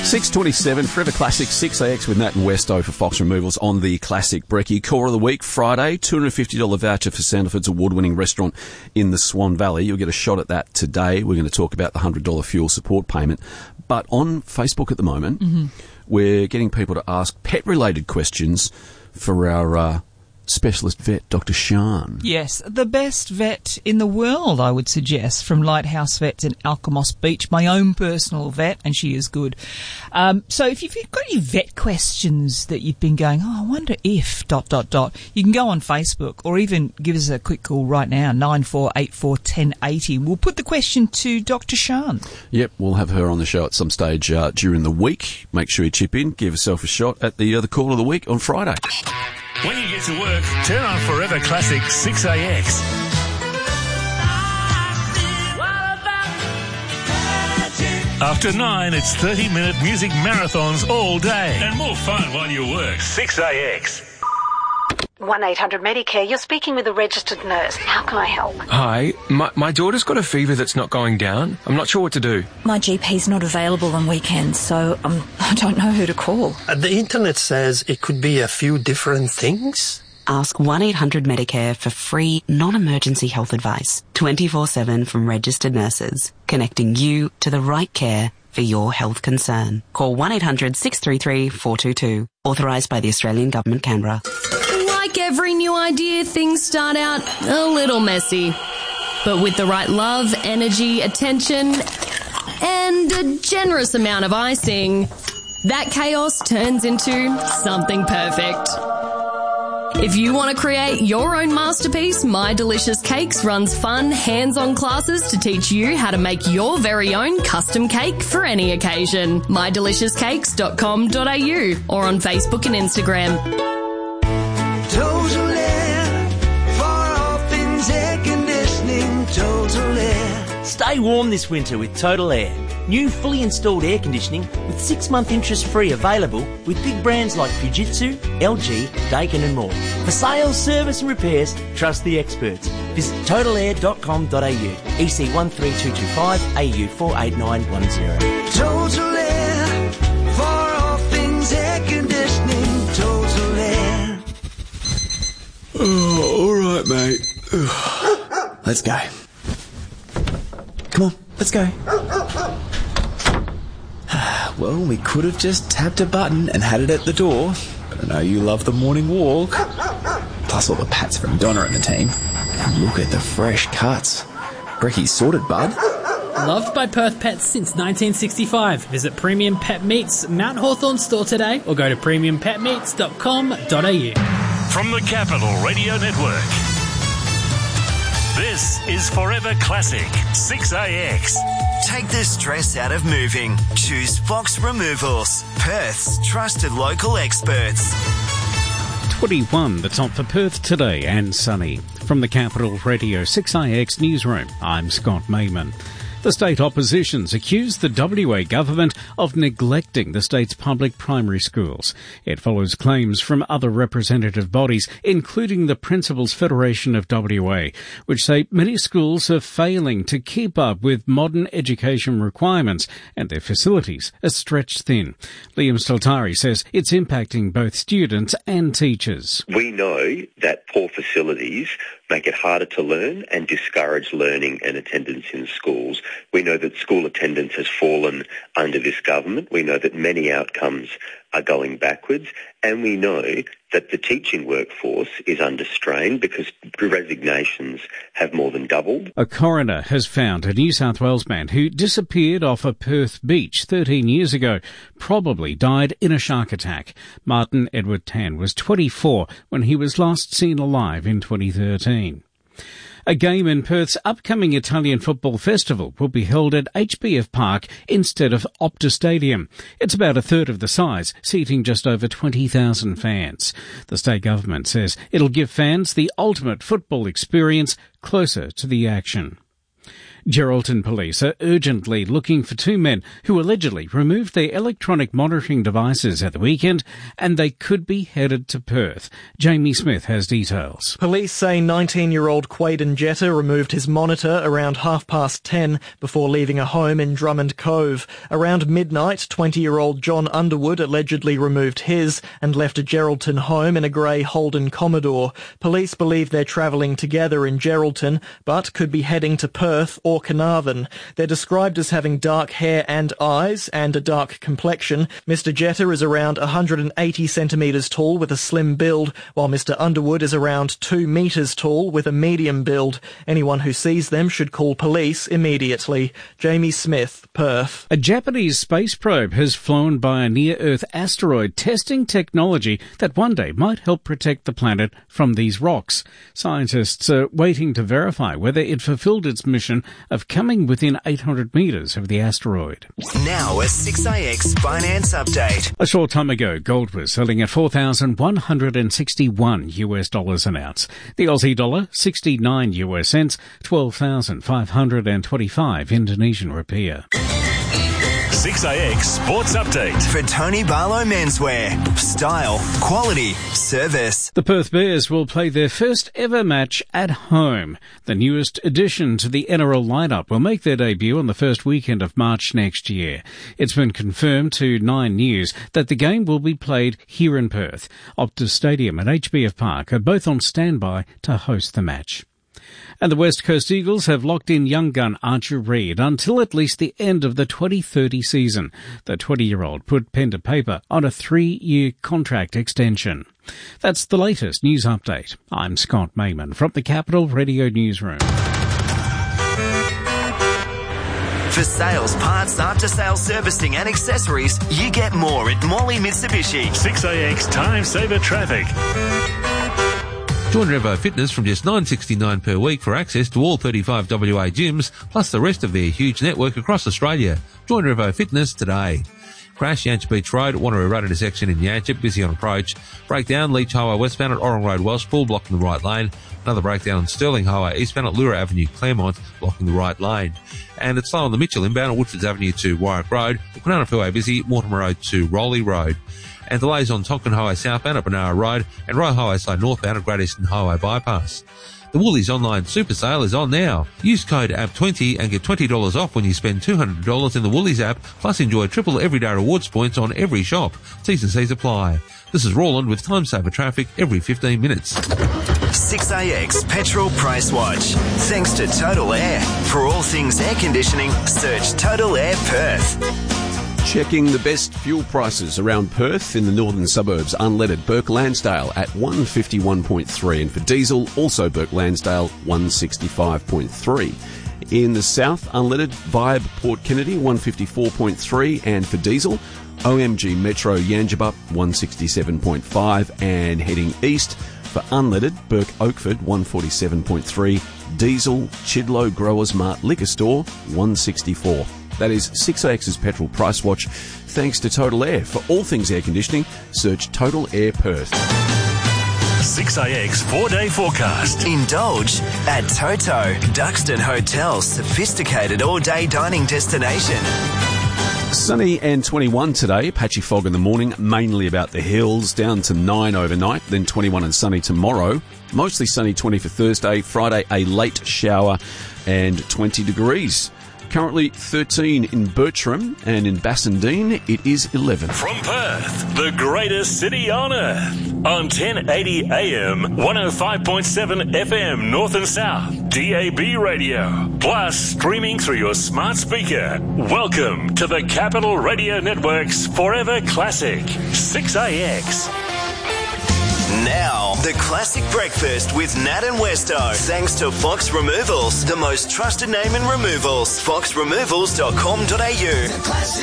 6:27, Forever Classic 6AX with Nat and Westo for Fox Removals on the Classic Brekkie. Core of the Week, Friday, $250 voucher for Sandalford's award-winning restaurant in the Swan Valley. You'll get a shot at that today. We're going to talk about the $100 fuel support payment. But on Facebook at the moment, we're getting people to ask pet-related questions for our specialist vet, Dr. Shan. Yes, the best vet in the world, I would suggest, from Lighthouse Vets in Alkimos Beach, my own personal vet, and she is good. So if you've got any vet questions that you've been going, I wonder if, ... you can go on Facebook or even give us a quick call right now, 9484 1080. We'll put the question to Dr. Shan. Yep, we'll have her on the show at some stage during the week. Make sure you chip in, give yourself a shot at the call of the week on Friday. When you get to work, turn on Forever Classic 6AX. After 9, it's 30-minute music marathons all day. And more fun while you work. 6AX. 1-800-Medicare, you're speaking with a registered nurse. How can I help? Hi, my daughter's got a fever that's not going down. I'm not sure what to do. My GP's not available on weekends, so I don't know who to call. The internet says it could be a few different things. Ask 1-800-Medicare for free, non-emergency health advice, 24/7 from registered nurses, connecting you to the right care for your health concern. Call 1-800-633-422. Authorised by the Australian Government, Canberra. Like every new idea, things start out a little messy. But with the right love, energy, attention, and a generous amount of icing, that chaos turns into something perfect. If you want to create your own masterpiece, My Delicious Cakes runs fun, hands-on classes to teach you how to make your very own custom cake for any occasion. mydeliciouscakes.com.au or on Facebook and Instagram. Total Air, for all things air conditioning, Total Air. Stay warm this winter with Total Air. New fully installed air conditioning with 6-month interest-free available with big brands like Fujitsu, LG, Daikin and more. For sales, service and repairs, trust the experts. Visit totalair.com.au, EC 13225, AU 48910. Total Air, for all things air conditioning, Total Air. Oh, all right, mate. Let's go. Come on, let's go. Well, we could have just tapped a button and had it at the door, but I know you love the morning walk. Plus all the pats from Donna and the team. And look at the fresh cuts. Brekkie's sorted, bud. Loved by Perth Pets since 1965. Visit Premium Pet Meats Mount Hawthorn store today or go to premiumpetmeats.com.au. From the Capital Radio Network, this is Forever Classic 6AX. Take the stress out of moving. Choose Fox Removals, Perth's trusted local experts. 21, the top for Perth today, and sunny. From the Capital Radio 6IX newsroom, I'm Scott Mayman. The state oppositions accused the WA government of neglecting the state's public primary schools. It follows claims from other representative bodies, including the Principals Federation of WA, which say many schools are failing to keep up with modern education requirements and their facilities are stretched thin. Liam Staltari says it's impacting both students and teachers. We know that poor facilities make it harder to learn and discourage learning and attendance in schools. We know that school attendance has fallen under this government. We know that many outcomes are going backwards, and we know that the teaching workforce is under strain because resignations have more than doubled. A coroner has found a New South Wales man who disappeared off a Perth beach 13 years ago, probably died in a shark attack. Martin Edward Tan was 24 when he was last seen alive in 2013. A game in Perth's upcoming Italian Football Festival will be held at HBF Park instead of Optus Stadium. It's about a third of the size, seating just over 20,000 fans. The state government says it'll give fans the ultimate football experience closer to the action. Geraldton police are urgently looking for two men who allegedly removed their electronic monitoring devices at the weekend, and they could be headed to Perth. Jamie Smith has details. Police say 19-year-old Quaden Jetta removed his monitor around 10:30 before leaving a home in Drummond Cove. Around midnight, 20-year-old John Underwood allegedly removed his and left a Geraldton home in a grey Holden Commodore. Police believe they're travelling together in Geraldton, but could be heading to Perth or Carnarvon. They're described as having dark hair and eyes and a dark complexion. Mr. Jetta is around 180 centimetres tall with a slim build, while Mr. Underwood is around 2 metres tall with a medium build. Anyone who sees them should call police immediately. Jamie Smith, Perth. A Japanese space probe has flown by a near-Earth asteroid, testing technology that one day might help protect the planet from these rocks. Scientists are waiting to verify whether it fulfilled its mission of coming within 800 metres of the asteroid. Now a 6AX finance update. A short time ago, gold was selling at $4,161 an ounce. The Aussie dollar, 69 US cents, 12,525 Indonesian rupiah. 6AX Sports Update. For Tony Barlow Menswear. Style, quality, service. The Perth Bears will play their first ever match at home. The newest addition to the NRL lineup will make their debut on the first weekend of March next year. It's been confirmed to Nine News that the game will be played here in Perth. Optus Stadium and HBF Park are both on standby to host the match. And the West Coast Eagles have locked in young gun Archer Reed until at least the end of the 2030 season. The 20-year-old put pen to paper on a 3-year contract extension. That's the latest news update. I'm Scott Mayman from the Capital Radio Newsroom. For sales, parts, after-sales servicing and accessories, you get more at Morley Mitsubishi. 6AX Time Saver Traffic. Join Revo Fitness from just $9.69 per week for access to all 35 WA gyms, plus the rest of their huge network across Australia. Join Revo Fitness today. Crash, Yanchep Beach Road, Wanneroo Road intersection in Yanchep, busy on approach. Breakdown, Leach Highway westbound at Orong Road, Welshpool, blocking the right lane. Another breakdown on Stirling Highway eastbound at Lura Avenue, Claremont, blocking the right lane. And it's slow on the Mitchell inbound at Woodfords Avenue to Warwick Road. The Kwinana Freeway busy, Mortimer Road to Rowley Road. And delays on Tonkin Highway southbound at Banara Road and Royal Highway side northbound at Great Eastern Highway bypass. The Woolies online super sale is on now. Use code APP20 and get $20 off when you spend $200 in the Woolies app, plus enjoy triple everyday rewards points on every shop. T's and C's apply. This is Roland with Time Saver Traffic every 15 minutes. 6AX Petrol Price Watch. Thanks to Total Air. For all things air conditioning, search Total Air Perth. Checking the best fuel prices around Perth in the northern suburbs. Unleaded Burke Lansdale at 151.3, and for diesel, also Burke Lansdale 165.3. In the south, unleaded Vibe Port Kennedy 154.3, and for diesel, OMG Metro Yangebup 167.5, and heading east for unleaded Burke Oakford 147.3, diesel Chidlow Growers Mart Liquor Store 164. That is 6AX's Petrol Price Watch, thanks to Total Air. For all things air conditioning, search Total Air Perth. 6AX 4-day forecast. Indulge at Toto, Duxton Hotel's sophisticated all-day dining destination. Sunny and 21 today, patchy fog in the morning, mainly about the hills, down to 9 overnight, then 21 and sunny tomorrow. Mostly sunny 20 for Thursday, Friday a late shower and 20 degrees. Currently 13 in Bertram, and in Bassendean it is 11. From Perth, the greatest city on earth. On 1080 AM, 105.7 FM North and South, DAB radio. Plus streaming through your smart speaker. Welcome to the Capital Radio Network's Forever Classic, 6AX. Now, the classic breakfast with Nat and Westo. Thanks to Fox Removals, the most trusted name in removals. foxremovals.com.au.